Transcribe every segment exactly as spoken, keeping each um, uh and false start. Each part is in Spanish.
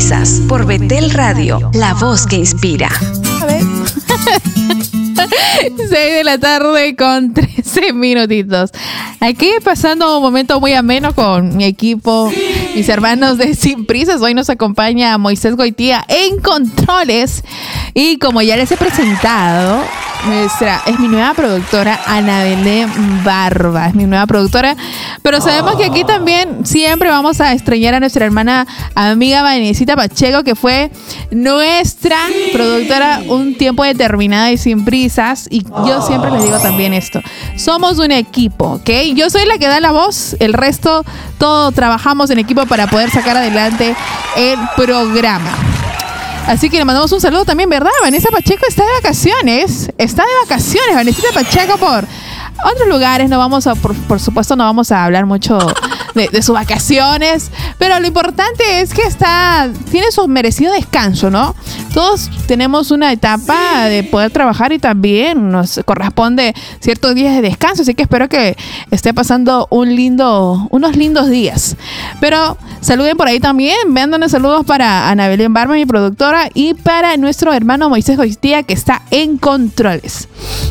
Prisas por Betel Radio, la voz que inspira. A ver. seis de la tarde con trece minutitos. Aquí pasando un momento muy ameno con mi equipo, mis hermanos de Sin Prisas. Hoy nos acompaña Moisés Goitía en controles. Y como ya les he presentado, nuestra, es mi nueva productora, Ana Belén Barba. Es mi nueva productora. Pero sabemos que aquí también siempre vamos a extrañar a nuestra hermana amiga Vanesita Pacheco, que fue nuestra productora un tiempo determinado y Sin Prisas. Y yo siempre les digo también esto: somos un equipo, ¿ok? Yo soy la que da la voz, el resto todos trabajamos en equipo para poder sacar adelante el programa. Así que le mandamos un saludo también, ¿verdad? Vanessa Pacheco está de vacaciones. Está de vacaciones, Vanessa Pacheco, por otros lugares. No vamos a, por, por supuesto, no vamos a hablar mucho de, de sus vacaciones. Pero lo importante es que está, tiene su merecido descanso, ¿no? Todos tenemos una etapa de poder trabajar y también nos corresponde ciertos días de descanso. Así que espero que esté pasando un lindo, unos lindos días. Pero saluden por ahí también. Véandonos saludos para Ana Belén Barba, mi productora, y para nuestro hermano Moisés Goitía, que está en controles.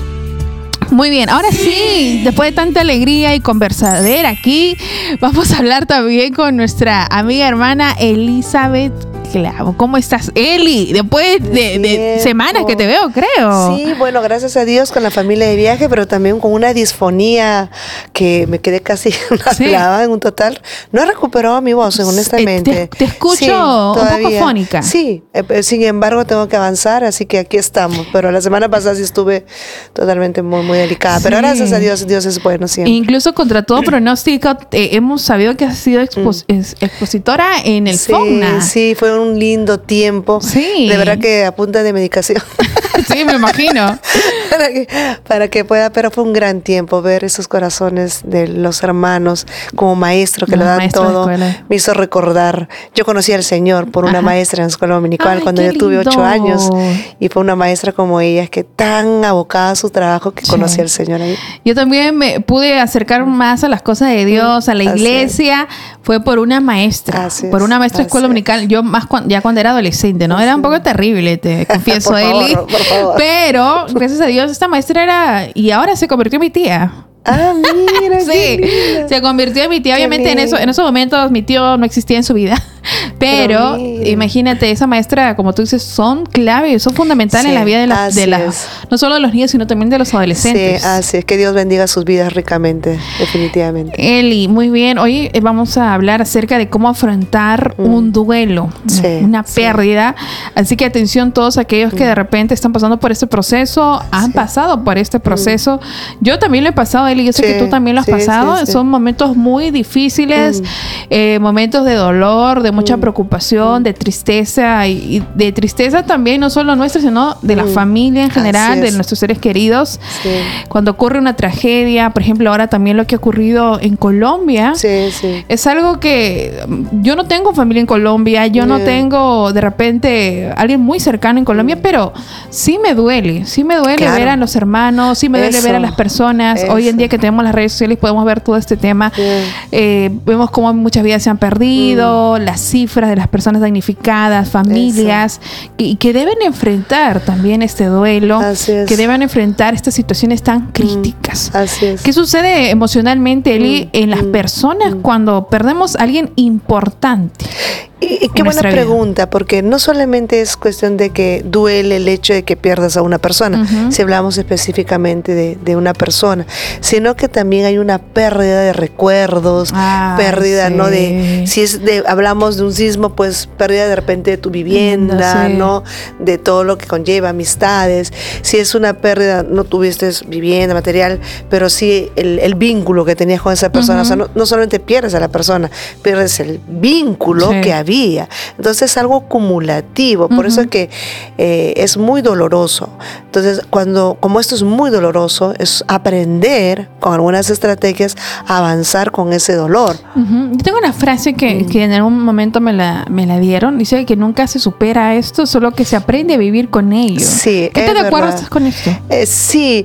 Muy bien, ahora sí, después de tanta alegría y conversadera aquí, vamos a hablar también con nuestra amiga hermana Elizabeth Clavo. ¿Cómo estás, Eli? Después de, de semanas que te veo, creo. Sí, bueno, gracias a Dios, con la familia de viaje, pero también con una disfonía que me quedé casi una sí. clava en un total. No he recuperado mi voz, honestamente. Te, te escucho sí, un poco fónica. Sí, eh, sin embargo tengo que avanzar, así que aquí estamos. Pero la semana pasada sí estuve totalmente muy, muy delicada. Sí. Pero gracias a Dios, Dios es bueno siempre. Incluso contra todo pronóstico, eh, hemos sabido que has sido expo- mm. expositora en el sí, FONA. Sí, fue un lindo tiempo. Sí. De verdad que a punta de medicación. Sí, me imagino. para, que, para que pueda, pero fue un gran tiempo ver esos corazones de los hermanos como maestro que los lo dan todo. Me hizo recordar, yo conocí al Señor por una Ajá. maestra en la escuela dominical Ay, cuando yo lindo. tuve ocho años, y fue una maestra como ella, que tan abocada a su trabajo que sí. conocí al Señor ahí. Yo también me pude acercar más a las cosas de Dios, a la iglesia, fue por una maestra, Así por una maestra de escuela dominical. Yo más cuando, ya cuando era adolescente, ¿no? Era sí. un poco terrible, te confieso, por Eli. Favor, por favor. Pero, gracias a Dios, esta maestra era, y ahora se convirtió en mi tía. Ah, mira, sí, se convirtió en mi tía. Qué Obviamente en, eso, en esos momentos mi tío no existía en su vida. Pero, Pero imagínate, esa maestra, como tú dices, son clave, son fundamentales sí, en la vida de las, de las, no solo de los niños, sino también de los adolescentes. Sí, así es. Que Dios bendiga sus vidas ricamente, definitivamente. Eli, muy bien. Hoy vamos a hablar acerca de cómo afrontar mm. un duelo, sí, una pérdida. Sí. Así que atención todos aquellos mm. que de repente están pasando por este proceso, han sí. pasado por este proceso. Mm. Yo también lo he pasado, Eli, yo sé sí, que tú también lo has sí, pasado. Sí, sí. Son momentos muy difíciles, mm. eh, momentos de dolor, de mucha mm. preocupación, mm. de tristeza y, y de tristeza también, no solo nuestra, sino de la mm. familia en general, de nuestros seres queridos. Sí. Cuando ocurre una tragedia, por ejemplo, ahora también lo que ha ocurrido en Colombia, sí, sí. es algo que yo no tengo familia en Colombia, yo yeah. no tengo de repente alguien muy cercano en Colombia, mm. pero sí me duele, sí me duele claro. ver a los hermanos, sí me duele Eso. ver a las personas. Eso. Hoy en día que tenemos las redes sociales podemos ver todo este tema. Yeah. Eh, vemos cómo muchas vidas se han perdido, mm. las cifras de las personas damnificadas, familias que, que deben enfrentar también este duelo, que deben enfrentar estas situaciones tan críticas. Mm. Así es. ¿Qué sucede emocionalmente, Eli, mm. en las mm. personas mm. cuando perdemos a alguien importante? Y, y qué buena pregunta, vida. Porque no solamente es cuestión de que duele el hecho de que pierdas a una persona, uh-huh. si hablamos específicamente de, de una persona, sino que también hay una pérdida de recuerdos, ah, pérdida, sí. ¿no? De, si es de, hablamos de un sismo, pues pérdida de repente de tu vivienda, sí. ¿no? De todo lo que conlleva, amistades. Si es una pérdida, no tuviste vivienda, material, pero sí el, el vínculo que tenías con esa persona. Uh-huh. O sea, no, no solamente pierdes a la persona, pierdes el vínculo sí. que había. Entonces es algo acumulativo, por uh-huh. eso es que eh, es muy doloroso. Entonces, cuando, como esto es muy doloroso, es aprender con algunas estrategias a avanzar con ese dolor. Uh-huh. Yo tengo una frase que, uh-huh. que en algún momento me la, me la dieron, dice que nunca se supera esto, solo que se aprende a vivir con ello. Sí, ¿Qué te de acuerdo con esto? Eh, sí.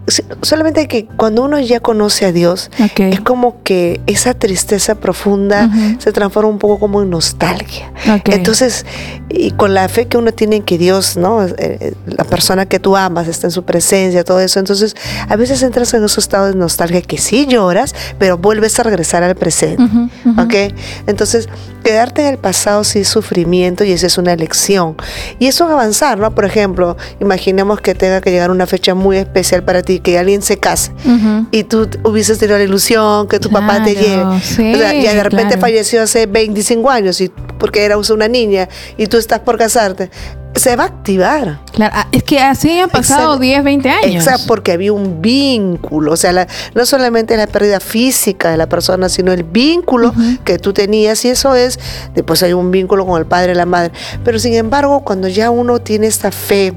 solamente que cuando uno ya conoce a Dios, okay. es como que esa tristeza profunda uh-huh. se transforma un poco como en nostalgia. Okay. Entonces, y con la fe que uno tiene en que Dios, ¿no? Eh, la persona que tú amas está en su presencia, todo eso. Entonces, a veces entras en esos estados de nostalgia que sí lloras, pero vuelves a regresar al presente. Uh-huh, uh-huh. ¿Okay? Entonces, quedarte en el pasado sí es sufrimiento y esa es una elección. Y eso es avanzar, ¿no? Por ejemplo, imaginemos que tenga que llegar una fecha muy especial para ti, que alguien se case uh-huh. y tú hubieses tenido la ilusión que tu claro, papá te lleve. Sí, o sea, y de repente claro. falleció hace veinticinco años y porque era una niña y tú estás por casarte. Se va a activar. Claro, es que así han pasado exacto, diez, veinte años. Exacto, porque había un vínculo. O sea, la, no solamente la pérdida física de la persona, sino el vínculo uh-huh. que tú tenías. Y eso es, después hay un vínculo con el padre y la madre. Pero sin embargo, cuando ya uno tiene esta fe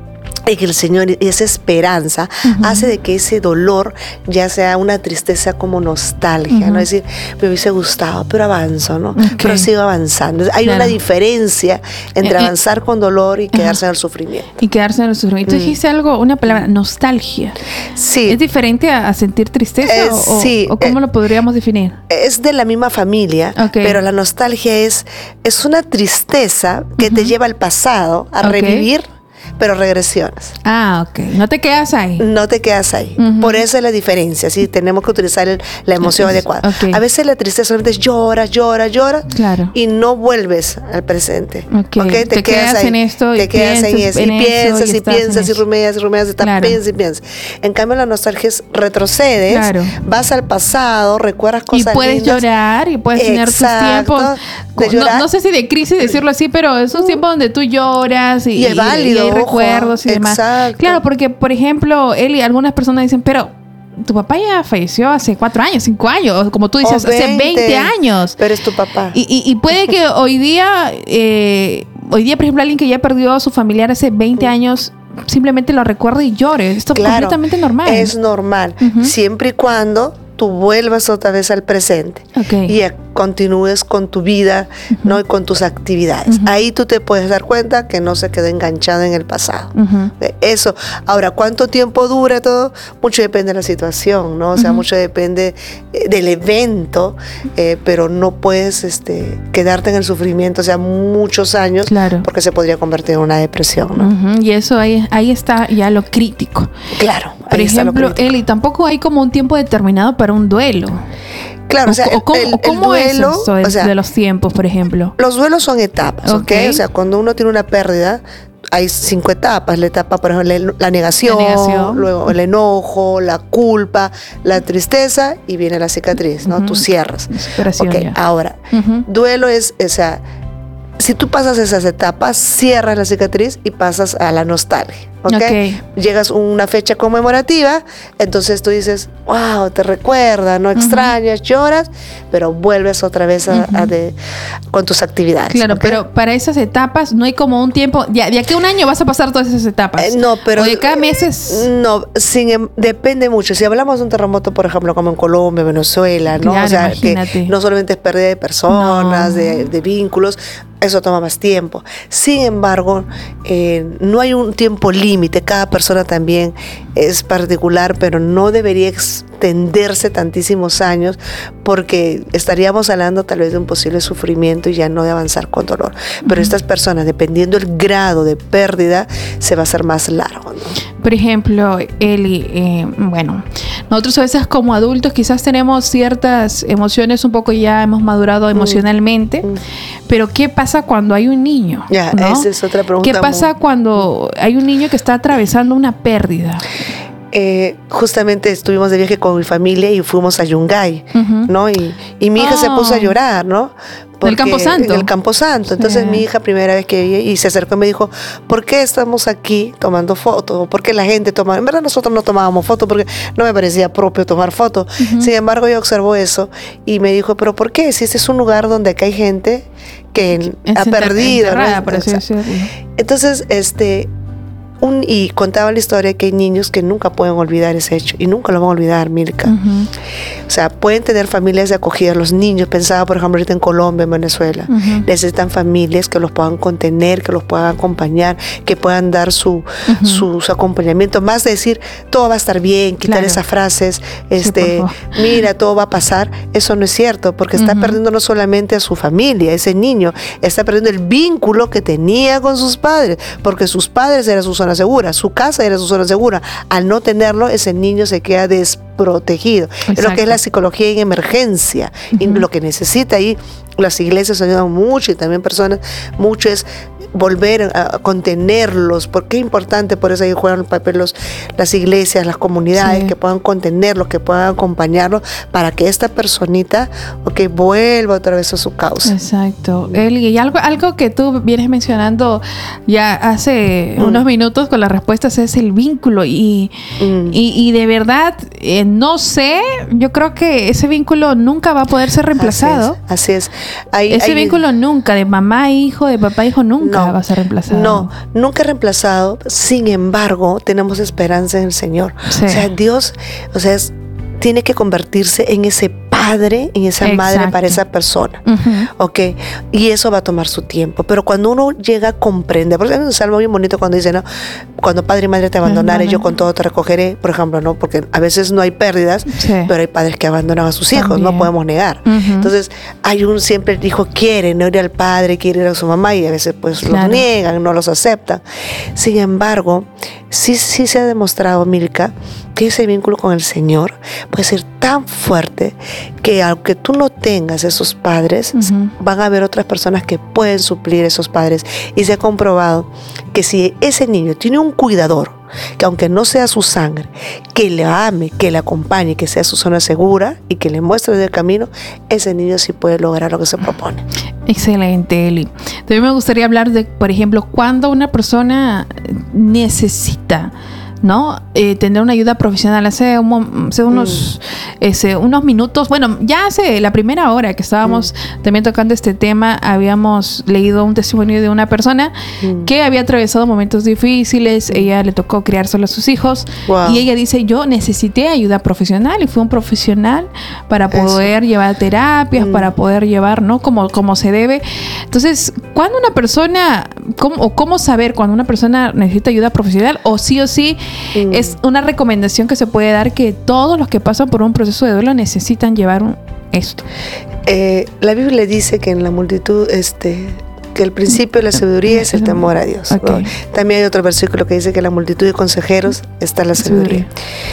y que el Señor y esa esperanza uh-huh. hace de que ese dolor ya sea una tristeza como nostalgia, uh-huh. ¿no? Es decir, me hubiese gustado, pero avanzo, ¿no? Okay. Pero sigo avanzando. Hay claro. una diferencia entre eh, avanzar eh, con dolor y quedarse uh-huh. en el sufrimiento. Y quedarse en el sufrimiento. Tú mm. dijiste algo, una palabra, nostalgia. Sí. ¿Es diferente a, a sentir tristeza eh, o, sí. o cómo eh, lo podríamos definir? Es de la misma familia, okay. pero la nostalgia es, es una tristeza que uh-huh. te lleva al pasado a okay. revivir, pero regresiones. Ah, ok. No te quedas ahí. No te quedas ahí. Uh-huh. Por eso es la diferencia. Sí, tenemos que utilizar el, la emoción Entonces, adecuada. Okay. A veces la tristeza solamente es lloras, lloras, lloras claro. y no vuelves al presente. Okay. Okay? Te, te quedas, quedas ahí, en esto te y quedas piensas en eso. en Y piensas eso, y, y piensas y rumeas y rumeas y claro. piensas y piensas. En cambio la nostalgia es retrocedes, claro. vas al pasado, recuerdas cosas y puedes lindas. llorar y puedes Exacto, tener tus tiempos. No, no sé si de crisis decirlo así, pero es un tiempo donde tú lloras y, y es válido, y hay recuerdos y demás. Exacto. Claro, porque por ejemplo, Eli, algunas personas dicen, pero tu papá ya falleció hace cuatro años, cinco años, como tú dices, veinte, hace veinte años. Pero es tu papá. Y, y, y puede que hoy día, eh, hoy día, por ejemplo, alguien que ya perdió a su familiar hace veinte años, simplemente lo recuerde y llore. Esto es claro, completamente normal. Es normal, uh-huh. siempre y cuando tú vuelvas otra vez al presente okay. y a, continúes con tu vida, uh-huh. ¿no? Y con tus actividades. Uh-huh. Ahí tú te puedes dar cuenta que no se quedó enganchado en el pasado. Uh-huh. Eso. Ahora, ¿cuánto tiempo dura todo? Mucho depende de la situación, ¿no? O sea, uh-huh. mucho depende eh, del evento, eh, pero no puedes este, quedarte en el sufrimiento, o sea, muchos años, claro. porque se podría convertir en una depresión, ¿no? Uh-huh. Y eso ahí, ahí está ya lo crítico. Claro. Por ejemplo, Eli, tampoco hay como un tiempo determinado para un duelo. Claro, o sea, o, ¿cómo, el, el ¿cómo duelo, es eso de, o sea, de los tiempos, por ejemplo? Los duelos son etapas, ¿ok? okay? O sea, cuando uno tiene una pérdida, hay cinco etapas. La etapa, por ejemplo, la negación, la negación. luego el enojo, la culpa, la tristeza y viene la cicatriz, ¿no? Uh-huh. Tú cierras. Okay, ya. Ahora, uh-huh. duelo es, o sea, si tú pasas esas etapas, cierras la cicatriz y pasas a la nostalgia. ¿Okay? Okay. Llegas a una fecha conmemorativa, entonces tú dices, wow, te recuerda, no extrañas, uh-huh. lloras, pero vuelves otra vez a, uh-huh. a de, con tus actividades. Claro, ¿okay? Pero para esas etapas no hay como un tiempo, ya, de aquí a un año vas a pasar todas esas etapas. Eh, no, pero... O de cada mes es... No, sin, depende mucho. Si hablamos de un terremoto, por ejemplo, como en Colombia, Venezuela, ¿no? Claro, o sea, imagínate. Que no solamente es pérdida de personas, no. de, de vínculos, eso toma más tiempo. Sin embargo, eh, no hay un tiempo límite. Cada persona también es particular, pero no debería extenderse tantísimos años porque estaríamos hablando tal vez de un posible sufrimiento y ya no de avanzar con dolor. Pero uh-huh. estas personas, dependiendo del grado de pérdida, se va a hacer más largo, ¿no? Por ejemplo, Eli, eh, bueno, nosotros a veces como adultos quizás tenemos ciertas emociones, un poco ya hemos madurado mm. emocionalmente, mm. pero ¿qué pasa cuando hay un niño? Ya, ¿no? Esa es otra pregunta. ¿Qué pasa muy... cuando hay un niño que está atravesando una pérdida? Eh, justamente estuvimos de viaje con mi familia y fuimos a Yungay, uh-huh. ¿no? Y, y mi hija oh. se puso a llorar, ¿no? ¿En el Camposanto? En el Camposanto. Entonces sí. mi hija, primera vez que vi, y se acercó y me dijo, ¿por qué estamos aquí tomando fotos? ¿Por qué la gente toma? En verdad nosotros no tomábamos fotos porque no me parecía propio tomar fotos. Uh-huh. Sin embargo, ella observó eso y me dijo, ¿pero por qué? Si este es un lugar donde acá hay gente que es ha perdido. Enterrada, ¿no? por así decirlo. Entonces, este... un, y contaba la historia que hay niños que nunca pueden olvidar ese hecho y nunca lo van a olvidar, Milka. Uh-huh. O sea, pueden tener familias de acogida. Los niños, pensaba por ejemplo ahorita en Colombia, en Venezuela, uh-huh. necesitan familias que los puedan contener, que los puedan acompañar, que puedan dar su, uh-huh. su, su acompañamiento, más de decir todo va a estar bien, quitar claro. esas frases, este, sí, mira, todo va a pasar. Eso no es cierto, porque uh-huh. está perdiendo no solamente a su familia, ese niño está perdiendo el vínculo que tenía con sus padres, porque sus padres eran su zona segura, su casa era su zona segura. Al no tenerlo, ese niño se queda desprotegido. Exacto. Es lo que es la psicología en emergencia, uh-huh. y lo que necesita ahí las iglesias ayudan mucho y también personas, mucho es volver a contenerlos, porque es importante, por eso ahí juegan el papel los, las iglesias, las comunidades, sí. que puedan contenerlos, que puedan acompañarlos para que esta personita okay, vuelva otra vez a su causa. Exacto. Eli, y algo, algo que tú vienes mencionando ya hace mm. unos minutos con las respuestas es el vínculo y, mm. y, y de verdad eh, no sé, yo creo que ese vínculo nunca va a poder ser reemplazado. Así es. Así es. Hay, ese hay, vínculo nunca, de mamá a hijo, de papá a hijo, nunca. No, va a ser reemplazado. No, nunca reemplazado. Sin embargo, tenemos esperanza en el Señor. Sí. O sea, Dios, o sea, es, tiene que convertirse en ese padre, en esa Exacto. madre para esa persona. Uh-huh. ¿Ok? Y eso va a tomar su tiempo. Pero cuando uno llega a comprender, por ejemplo, es un salmo bien bonito cuando dice, ¿no? Cuando padre y madre te abandonaré, uh-huh. yo con todo te recogeré, por ejemplo, ¿no? Porque a veces no hay pérdidas, sí. pero hay padres que abandonan a sus hijos, También. no podemos negar. Uh-huh. Entonces, hay un siempre el hijo quiere no ir al padre, quiere ir a su mamá y a veces pues claro. los niegan, no los aceptan. Sin embargo, sí, sí se ha demostrado, Milka, que ese vínculo con el Señor puede ser tan fuerte que aunque tú no tengas esos padres, uh-huh. van a haber otras personas que pueden suplir esos padres. Y se ha comprobado que si ese niño tiene un cuidador, que aunque no sea su sangre, que le ame, que le acompañe, que sea su zona segura y que le muestre el camino, ese niño sí puede lograr lo que se propone. Excelente, Eli. También me gustaría hablar de, por ejemplo, cuando una persona necesita, ¿no? Eh, tener una ayuda profesional. Hace, un, hace unos, mm. ese, unos minutos, bueno, ya hace la primera hora que estábamos mm. también tocando este tema, habíamos leído un testimonio de una persona mm. que había atravesado momentos difíciles, mm. ella le tocó criar solo a sus hijos, wow. y ella dice, yo necesité ayuda profesional, y fue un profesional para poder Eso. llevar terapias, mm. para poder llevar, ¿no? Como, como se debe. Entonces, ¿cuándo una persona, cómo, o cómo saber cuando una persona necesita ayuda profesional, o sí o sí, Mm. es una recomendación que se puede dar que todos los que pasan por un proceso de duelo necesitan llevar un, esto? Eh, la Biblia dice que en la multitud, este, que el principio de la sabiduría es el temor a Dios. Okay. ¿No? También hay otro versículo que dice que en la multitud de consejeros está la sabiduría.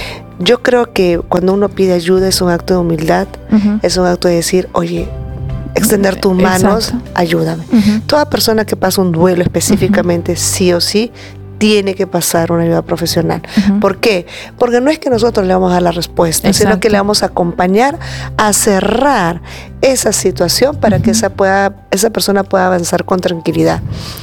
Yo creo que cuando uno pide ayuda es un acto de humildad, uh-huh. es un acto de decir, oye, extender tus manos, Exacto. ayúdame. Uh-huh. Toda persona que pasa un duelo específicamente, uh-huh. sí o sí, tiene que pasar una ayuda profesional. Uh-huh. ¿Por qué? Porque no es que nosotros le vamos a dar la respuesta, Exacto. sino que le vamos a acompañar a cerrar esa situación para uh-huh. que esa, pueda, esa persona pueda avanzar con tranquilidad.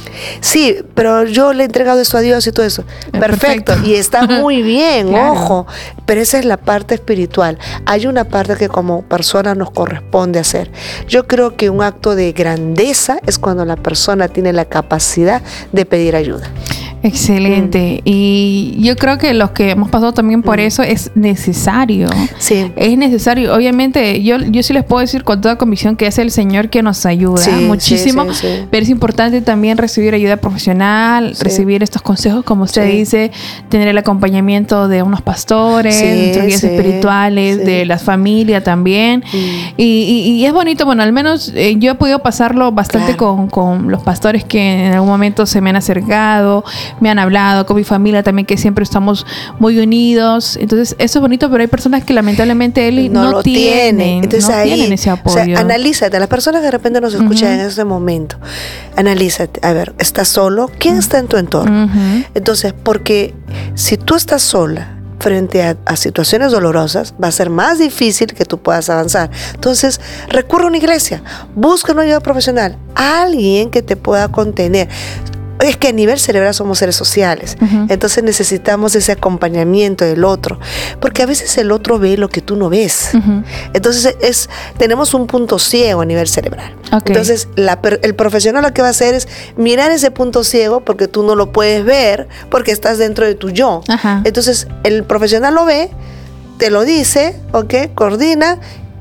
Sí, pero yo le he entregado esto a Dios y todo eso. Perfecto. Perfecto. Y está muy bien, claro. ojo. Pero esa es la parte espiritual. Hay una parte que como persona nos corresponde hacer. Yo creo que un acto de grandeza es cuando la persona tiene la capacidad de pedir ayuda. Excelente. Mm. Y yo creo que los que hemos pasado también por mm. eso es necesario. Sí. Es necesario. Obviamente, yo, yo sí les puedo decir con toda convicción que es el Señor que nos ayuda sí, muchísimo. Sí, sí, sí. Pero es importante también recibir ayuda profesional, sí. recibir estos consejos, como usted sí. dice, tener el acompañamiento de unos pastores, sí, nuestros guías sí, espirituales, sí. de la familia también. Mm. Y, y, y es bonito, bueno, al menos eh, yo he podido pasarlo bastante claro. con, con los pastores que en algún momento se me han acercado, me han hablado, con mi familia también, que siempre estamos muy unidos. Entonces, eso es bonito, pero hay personas que lamentablemente Eli no, no tienen, tiene. Entonces, no ahí, tienen ese apoyo. O sea, analízate, las personas que de repente nos escuchan uh-huh. en ese momento, analízate, a ver, ¿estás solo? ¿Quién uh-huh. está en tu entorno? Uh-huh. Entonces, porque si tú estás sola frente a, a situaciones dolorosas, va a ser más difícil que tú puedas avanzar. Entonces, recurre a una iglesia, busca una ayuda profesional, alguien que te pueda contener. es que a nivel cerebral somos seres sociales, uh-huh. entonces necesitamos ese acompañamiento del otro, porque a veces el otro ve lo que tú no ves, uh-huh. entonces es, tenemos un punto ciego a nivel cerebral, okay. entonces la, el profesional lo que va a hacer es mirar ese punto ciego porque tú no lo puedes ver, porque estás dentro de tu yo, uh-huh. entonces el profesional lo ve, te lo dice, ok, coordina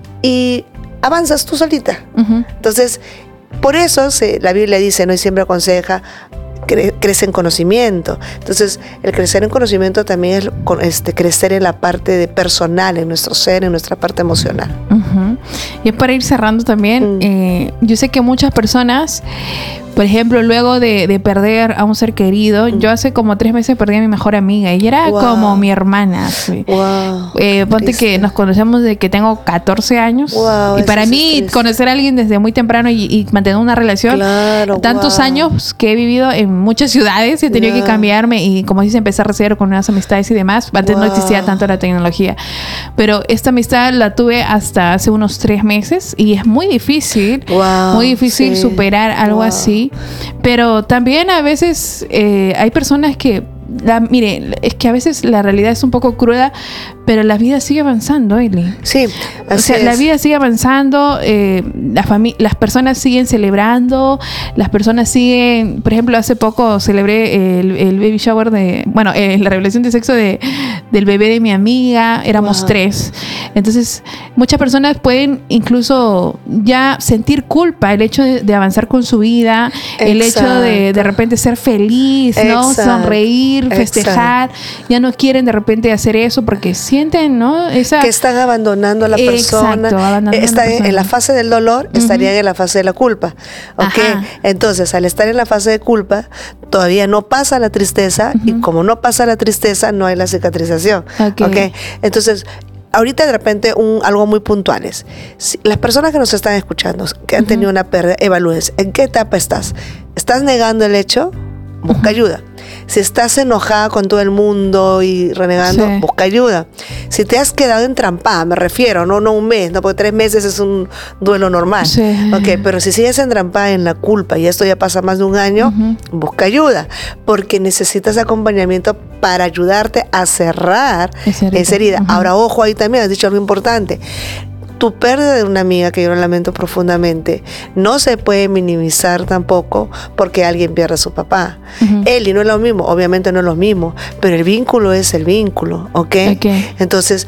y avanzas tú solita, uh-huh. entonces por eso se, la Biblia dice, ¿no? Y siempre aconseja, Cre- crece en conocimiento. Entonces, el crecer en conocimiento también es este, crecer en la parte de personal, en nuestro ser, en nuestra parte emocional. Uh-huh. Y para ir cerrando también, mm. eh, yo sé que muchas personas, por ejemplo, luego de, de perder a un ser querido, mm. yo hace como tres meses perdí a mi mejor amiga. Ella era wow. como mi hermana. Sí. Wow. Eh, ponte triste. Que nos conocemos desde que tengo catorce años. Wow, y para mí, es conocer a alguien desde muy temprano y, y mantener una relación, claro, tantos wow. años que he vivido en muchas ciudades, he tenido yeah. que cambiarme y, como dice, empezar a cero con nuevas amistades y demás. Antes wow. no existía tanto la tecnología. Pero esta amistad la tuve hasta hace unos tres meses y es muy difícil, wow. muy difícil sí. superar algo wow. así. Pero también a veces eh, hay personas que, la, mire, es que a veces la realidad es un poco cruda, pero la vida sigue avanzando, Eli. Sí, así o sea, es. La vida sigue avanzando, eh, la fami- las personas siguen celebrando, las personas siguen, por ejemplo, hace poco celebré el, el baby shower de, bueno, eh, la revelación de sexo de, del bebé de mi amiga, éramos wow. tres. Entonces, muchas personas pueden incluso ya sentir culpa, el hecho de, de avanzar con su vida, exacto. el hecho de de repente ser feliz, ¿no? Exacto. Sonreír, festejar, exacto. ya no quieren de repente hacer eso porque sienten, ¿no? Esa... que están abandonando a la persona. Exacto, abandonando están a la persona. En la fase del dolor, uh-huh. estarían en la fase de la culpa. ¿Ok? Ajá. Entonces, al estar en la fase de culpa, todavía no pasa la tristeza, uh-huh. y como no pasa la tristeza, no hay la cicatrización. Okay. ¿Ok? Entonces, ahorita de repente un, algo muy puntual es, si las personas que nos están escuchando, que han uh-huh. tenido una pérdida, evalúes, ¿en qué etapa estás? ¿Estás negando el hecho? Busca uh-huh. ayuda. Si estás enojada con todo el mundo y renegando, sí. busca ayuda. Si te has quedado entrampada, me refiero, no, no un mes, no, porque tres meses es un duelo normal. Sí. Okay, pero si sigues entrampada en la culpa y esto ya pasa más de un año, uh-huh. busca ayuda, porque necesitas acompañamiento para ayudarte a cerrar esa herida. Esa herida. Uh-huh. Ahora, ojo, ahí también has dicho algo importante. Tu pérdida de una amiga, que yo lo lamento profundamente, no se puede minimizar tampoco porque alguien pierde a su papá. Uh-huh. Él, y no es lo mismo, obviamente no es lo mismo, pero el vínculo es el vínculo, ¿ok? okay. Entonces,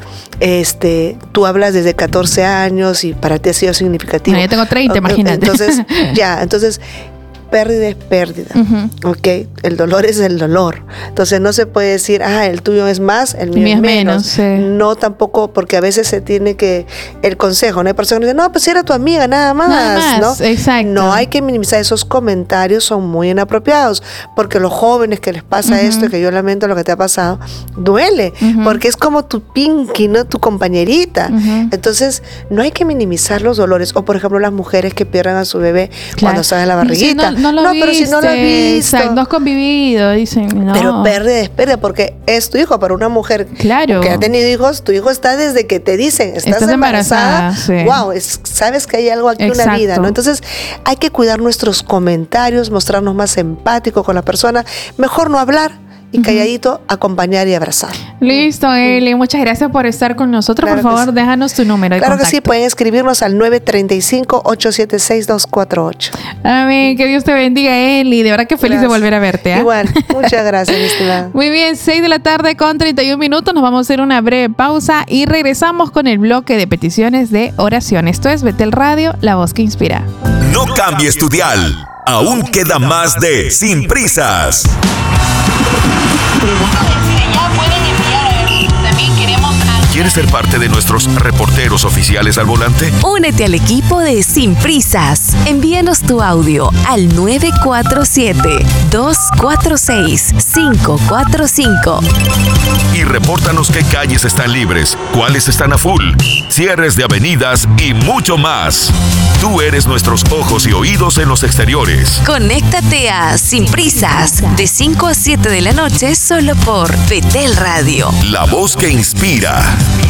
este, tú hablas desde catorce años y para ti ha sido significativo. No, yo tengo treinta, okay, imagínate. Entonces, ya, entonces... pérdida es pérdida, uh-huh. ¿ok? El dolor es el dolor. Entonces no se puede decir, ah, el tuyo es más, el mío es menos. menos sí. No, tampoco, porque a veces se tiene que, el consejo, ¿no? Hay personas que dicen, no, pues si era tu amiga, nada más, nada más, ¿no? Exacto. No hay que minimizar esos comentarios, son muy inapropiados, porque los jóvenes que les pasa uh-huh. esto, que yo lamento lo que te ha pasado, duele, uh-huh. porque es como tu pinky, ¿no? Tu compañerita. Uh-huh. Entonces, no hay que minimizar los dolores. O, por ejemplo, las mujeres que pierden a su bebé claro. cuando están en la barriguita. Sí, no, No lo no, viste, pero si no lo has visto. Exacto, no has convivido, dicen. No. Pero pérdida es pérdida, porque es tu hijo. Para una mujer claro. que ha tenido hijos, tu hijo está desde que te dicen, estás, estás embarazada. embarazada sí. Wow, es, sabes que hay algo aquí, exacto. una vida, ¿no? Entonces, hay que cuidar nuestros comentarios, mostrarnos más empáticos con la persona. Mejor no hablar. Y calladito, acompañar y abrazar. Listo, Eli. Muchas gracias por estar con nosotros. Claro por favor, sí. déjanos tu número de claro contacto. Claro que sí, pueden escribirnos al nueve tres cinco, ocho siete seis, dos cuatro ocho. Amén. Que Dios te bendiga, Eli. De verdad que feliz gracias. de volver a verte. ¿eh? Igual. Muchas gracias, mi estimada. Muy bien, seis de la tarde con treinta y un minutos. Nos vamos a hacer una breve pausa y regresamos con el bloque de peticiones de oración. Esto es Betel Radio, la voz que inspira. No cambies tu dial. Aún queda más de Sin Prisas. ¿Quieres ser parte de nuestros reporteros oficiales al volante? Únete al equipo de Sin Prisas. Envíanos tu audio al nueve cuatro siete, dos cuatro seis, cinco cuatro cinco. Y repórtanos qué calles están libres, cuáles están a full, cierres de avenidas y mucho más. Tú eres nuestros ojos y oídos en los exteriores. Conéctate a Sin Prisas de cinco a siete de la noche solo por Betel Radio. La voz que inspira.